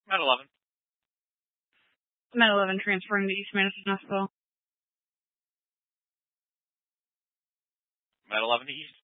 Med 11. Med 11 transferring to East Madison Hospital. Med 11 to East.